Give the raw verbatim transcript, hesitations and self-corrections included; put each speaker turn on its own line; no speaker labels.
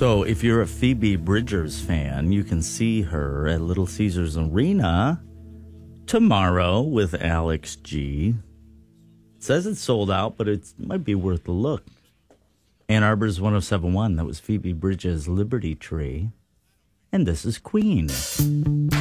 So if you're a Phoebe Bridgers fan, you can see her at Little Caesars Arena tomorrow with Alex G. It says it's sold out, but it might be worth a look. Ann Arbor's one oh seven point one. That was Phoebe Bridgers' Liberty Tree. And this is Queen.